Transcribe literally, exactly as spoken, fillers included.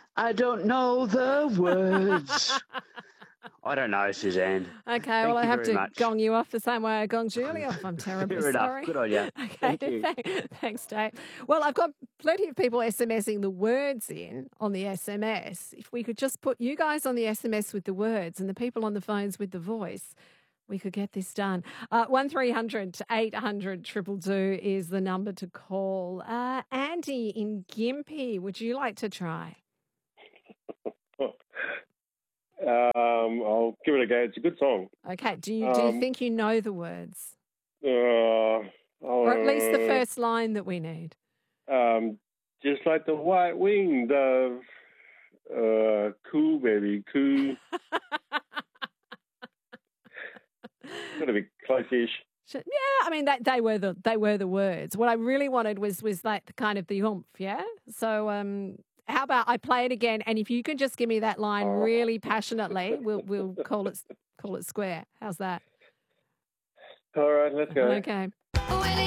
I don't know the words. I don't know, Suzanne. Okay, well, Thank I you have very to much. gong you off the same way I gonged Julie off. I'm terribly Fair enough. sorry. Good on you. Okay, Thank you. th- thanks, Dave. Well, I've got plenty of people SMSing the words in on the S M S. If we could just put you guys on the S M S with the words and the people on the phones with the voice, we could get this done. Uh, one three hundred eight hundred two two is the number to call. Uh, Andy in Gympie, would you like to try? Um, I'll give it a go. It's a good song. Okay, do you do you Um, think you know the words? uh, Or at least the uh, first line that we need. um, just like the white winged dove, uh, cool baby, cool. Got to be close-ish. Sh- Yeah, I mean that they were the they were the words. What I really wanted was was like the kind of the oomph, yeah. So um, how about I play it again, and if you can just give me that line Oh. really passionately, we'll we'll call it call it square. How's that? All right, let's go. Okay. Well,